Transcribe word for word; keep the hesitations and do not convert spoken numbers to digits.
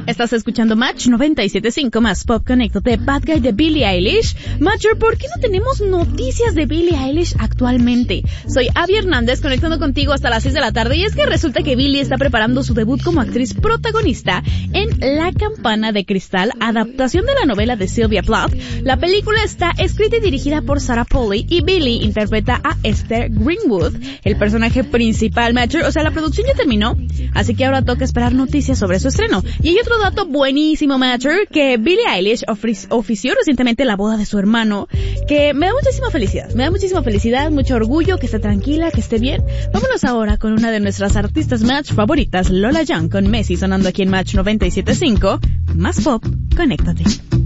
Estás escuchando Match noventa y siete punto cinco más Pop Conéctate, Bad Guy de Billie Eilish. Matcher, ¿por qué no tenemos noticias de Billie Eilish actualmente? Soy Abby Hernández, conectando contigo hasta las seis de la tarde, y es que resulta que Billie está preparando su debut como actriz protagonista en La Campana de Cristal, adaptación de la novela de Sylvia Plath. La película está escrita y dirigida por Sarah Polley y Billie interpreta a Esther Greenwood, el personaje principal. Matcher, o sea, la producción ya terminó, así que ahora toca esperar noticias sobre su estreno. Y hay otro dato buenísimo, Matcher, que Billie Eilish ofri- ofició recientemente la boda de su hermano, que me da muchísima felicidad, me da muchísima felicidad, mucho orgullo, que esté tranquila, que esté bien. Vámonos ahora con una de nuestras artistas Match favoritas, Lola Young, con Messi, sonando aquí en Match noventa y siete punto cinco, más Pop, conéctate.